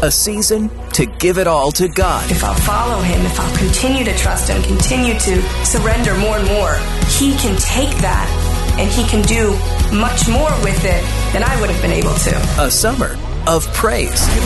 A season to give it all to God. If I'll follow him, if I'll continue to trust him, continue to surrender more and more, he can take that and he can do much more with it than I would have been able to. A summer of praise.